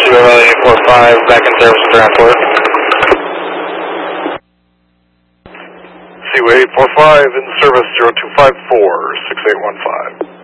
Seaway 845, back in service with transport. Seaway 845 in service 0254, 6815.